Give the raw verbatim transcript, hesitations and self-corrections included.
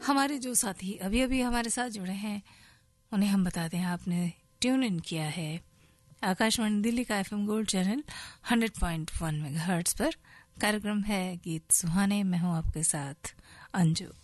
हमारे जो साथी अभी अभी हमारे साथ जुड़े हैं उन्हें हम बता दें, आपने ट्यून इन किया है आकाशवाणी दिल्ली का FM gold channel hundred point one megahertz पर। कार्यक्रम है गीत सुहाने, मैं हूं आपके साथ अंजू।